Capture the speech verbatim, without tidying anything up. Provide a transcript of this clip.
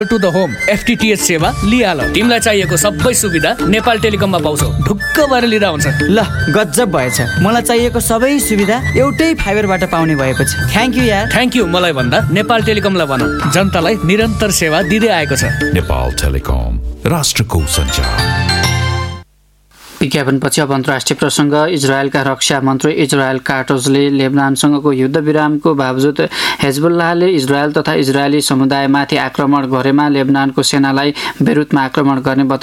To the home एफटिटिएच सेवा लिहाल। तिमीलाई चाहिएको सबै सुविधा नेपाल टेलिकममा पाउँछौ। ढुक्क भएर लिँदा हुन्छ। ल गजब भएछ, मलाई चाहिएको सबै सुविधा एउटै फाइबरबाट पाउने भएपछि थ्याङ्क यू यार। थ्याङ्क यू मलाई भन्दा नेपाल टेलिकमलाई भन, जनतालाई निरन्तर सेवा दिँदै आएको छ। नेपाल टेलिकम, राष्ट्रको सञ्चार। विज्ञापनपछि अब अन्तर्राष्ट्रिय प्रसङ्ग। इजरायलका रक्षा मन्त्री इजरायल काटोजले लेबनानसँगको युद्ध विरामको बावजुद हेजबुल्लाहले इजरायल तथा इजरायली समुदायमाथि आक्रमण गरेमा लेबनानको सेनालाई बेरुतमा आक्रमण गर्ने